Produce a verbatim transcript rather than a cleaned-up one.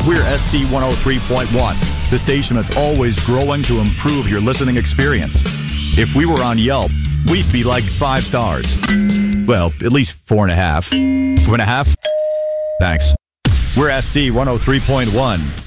We're S C one oh three point one, the station that's always growing to improve your listening experience. If we were on Yelp, we'd be like five stars. Well, at least four and a half. Two and a half? Thanks. We're S C one oh three point one.